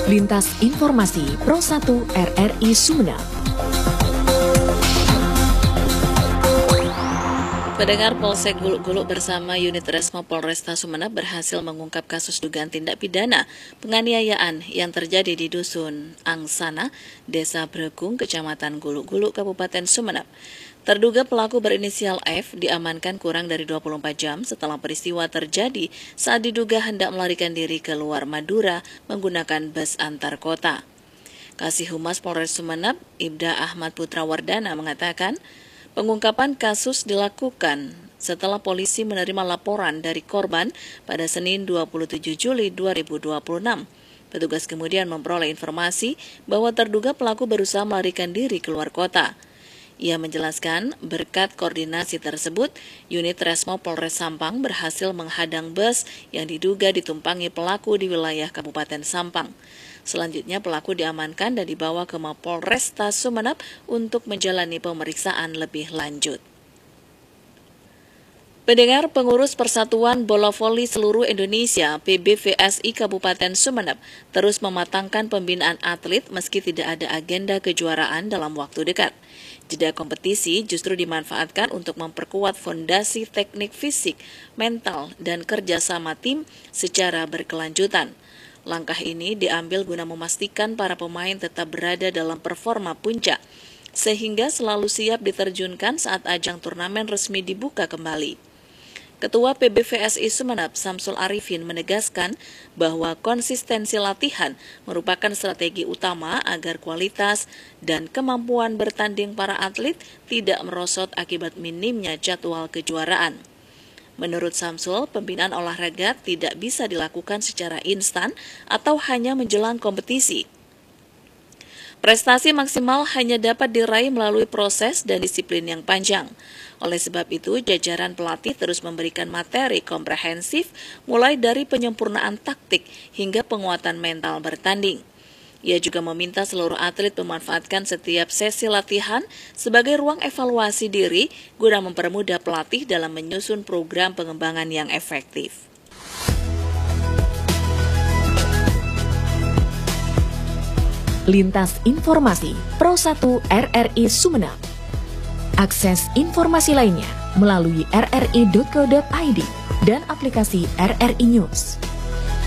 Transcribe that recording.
Lintas Informasi Pro 1 RRI Sumeneb. Pendengar, Polsek Guluk-Guluk bersama unit Resmo Polresta Sumeneb berhasil mengungkap kasus dugaan tindak pidana penganiayaan yang terjadi di Dusun Angsana, Desa Bregung, Kecamatan Guluk-Guluk, Kabupaten Sumeneb. Terduga pelaku berinisial F diamankan kurang dari 24 jam setelah peristiwa terjadi saat diduga hendak melarikan diri ke luar Madura menggunakan bus antar kota. Kasih Humas Polres Sumeneb, Ibda Ahmad Putra Wardana mengatakan, pengungkapan kasus dilakukan setelah polisi menerima laporan dari korban pada Senin 27 Juli 2026. Petugas kemudian memperoleh informasi bahwa terduga pelaku berusaha melarikan diri keluar kota. Ia menjelaskan, berkat koordinasi tersebut, unit Resmo Polres Sampang berhasil menghadang bus yang diduga ditumpangi pelaku di wilayah Kabupaten Sampang. Selanjutnya pelaku diamankan dan dibawa ke Mapolresta Sumeneb untuk menjalani pemeriksaan lebih lanjut. Pendengar, pengurus Persatuan Bola Voli Seluruh Indonesia PBVSI Kabupaten Sumeneb terus mematangkan pembinaan atlet meski tidak ada agenda kejuaraan dalam waktu dekat. Jeda kompetisi justru dimanfaatkan untuk memperkuat fondasi teknik fisik, mental, dan kerjasama tim secara berkelanjutan. Langkah ini diambil guna memastikan para pemain tetap berada dalam performa puncak, sehingga selalu siap diterjunkan saat ajang turnamen resmi dibuka kembali. Ketua PBVSI Sumeneb, Samsul Arifin, menegaskan bahwa konsistensi latihan merupakan strategi utama agar kualitas dan kemampuan bertanding para atlet tidak merosot akibat minimnya jadwal kejuaraan. Menurut Samsul, pembinaan olahraga tidak bisa dilakukan secara instan atau hanya menjelang kompetisi. Prestasi maksimal hanya dapat diraih melalui proses dan disiplin yang panjang. Oleh sebab itu, jajaran pelatih terus memberikan materi komprehensif mulai dari penyempurnaan taktik hingga penguatan mental bertanding. Ia juga meminta seluruh atlet memanfaatkan setiap sesi latihan sebagai ruang evaluasi diri guna mempermudah pelatih dalam menyusun program pengembangan yang efektif. Lintas Informasi Pro 1 RRI Sumeneb. Akses informasi lainnya melalui rri.co.id dan aplikasi RRI News.